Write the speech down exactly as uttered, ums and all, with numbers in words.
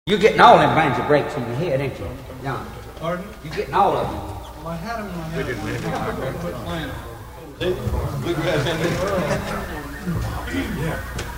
You're getting all them bands of breaks in your head, ain't you? John? Pardon? You're getting all of them. Well, I had them in my head. We didn't quit playing. Bluegrass ended. Yeah.